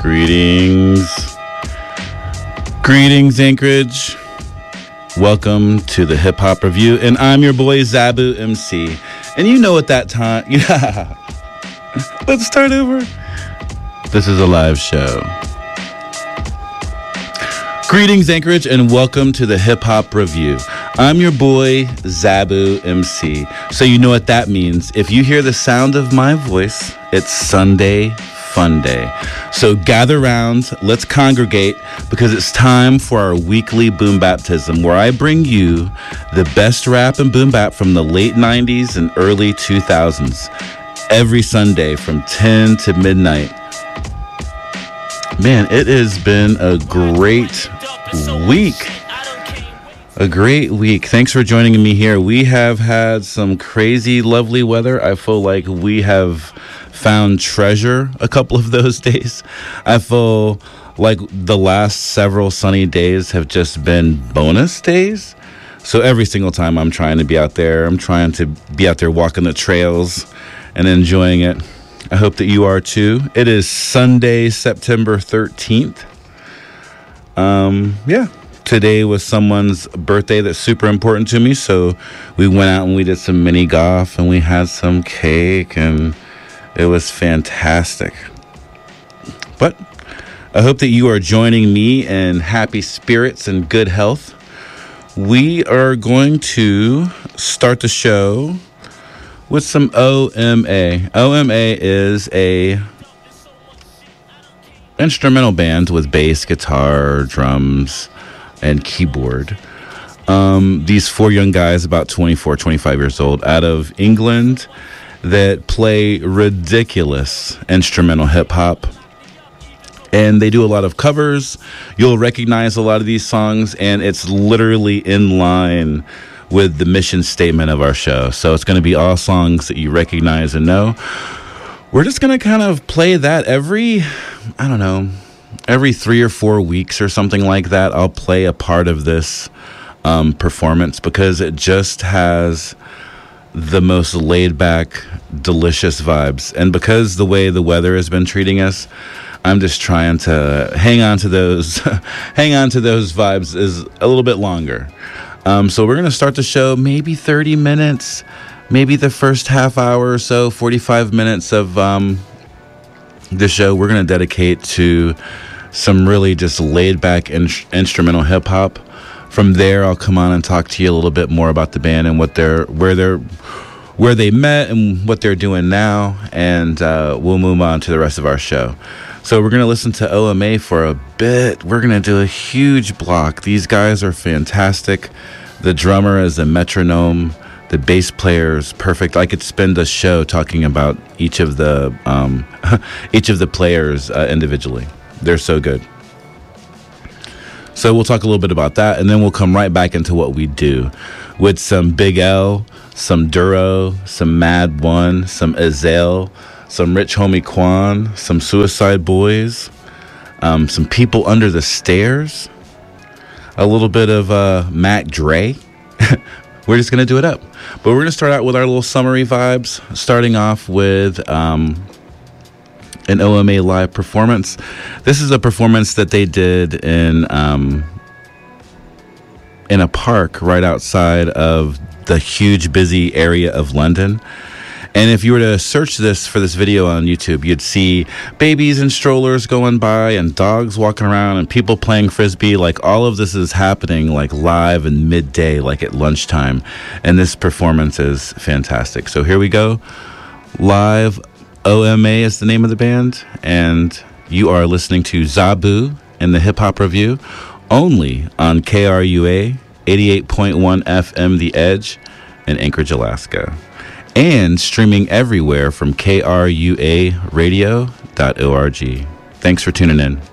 Greetings. Greetings, Anchorage. Welcome to the Hip Hop Review, and I'm your boy Zabu MC. And you know at that time, yeah. Let's start over. This is a live show. Greetings, Anchorage, and welcome to the Hip Hop Review. I'm your boy Zabu MC. So you know what that means. If you hear the sound of my voice, it's Sunday Fun Day. So gather round, let's congregate, because it's time for our weekly boom baptism, where I bring you the best rap and boom bap from the late 90s and early 2000s every Sunday from 10 to midnight. Man, it has been a great week. A great week. Thanks for joining me here. We have had some crazy, lovely weather. I feel like we have found treasure a couple of those days. I feel like the last several sunny days have just been bonus days. So every single time I'm trying to be out there, I'm trying to be out there walking the trails and enjoying it. I hope that you are too. It is Sunday, September 13th. Today was someone's birthday that's super important to me. So we went out and we did some mini golf and we had some cake and it was fantastic. But I hope that you are joining me in happy spirits and good health. We are going to start the show with some OMA. OMA is a instrumental band with bass, guitar, drums, and keyboard. These four young guys, about 24, 25 years old, out of England, that play ridiculous instrumental hip-hop. And they do a lot of covers. You'll recognize a lot of these songs, and it's literally in line with the mission statement of our show. So it's going to be all songs that you recognize and know. We're just going to kind of play that every 3 or 4 weeks or something like that. I'll play a part of this performance because it just has the most laid back, delicious vibes. And because the way the weather has been treating us, I'm just trying to hang on to those vibes is a little bit longer. So we're going to start the show maybe 30 minutes, maybe the first half hour or so, 45 minutes of the show we're going to dedicate to some really just laid back instrumental hip hop. From there, I'll come on and talk to you a little bit more about the band and where they met and what they're doing now, and we'll move on to the rest of our show. So we're going to listen to OMA for a bit. We're going to do a huge block. These guys are fantastic. The drummer is a metronome. The bass player is perfect. I could spend a show talking about each of the players individually. They're so good. So we'll talk a little bit about that, and then we'll come right back into what we do with some Big L, some Duro, some Mad One, some Ezale, some Rich Homie Quan, some Suicide Boys, some People Under the Stairs, a little bit of Mac Dre. We're just going to do it up. But we're going to start out with our little summary vibes, starting off with an OMA live performance. This is a performance that they did in a park right outside of the huge busy area of London. And if you were to search for this video on YouTube, you'd see babies and strollers going by and dogs walking around and people playing Frisbee. Like, all of this is happening like live and midday, like at lunchtime. And this performance is fantastic. So here we go. Live OMA is the name of the band. And you are listening to Zabu in the Hip Hop Review, only on KRUA 88.1 FM The Edge in Anchorage, Alaska. And streaming everywhere from KRUAradio.org. Thanks for tuning in.